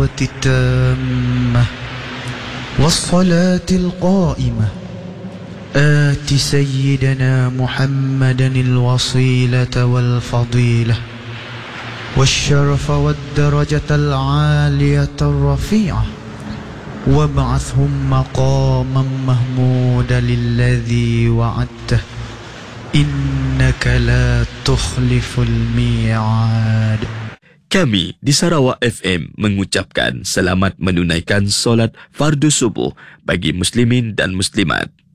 التامة والصلاة القائمة آت سيدنا محمدا الوصيلة والفضيلة والشرف والدرجة العالية الرفيعة وابعثهم مقاما محمودا الذي وعدته إنك لا تخلف الميعاد. Kami di Sarawak FM mengucapkan selamat menunaikan solat fardu subuh bagi muslimin dan muslimat.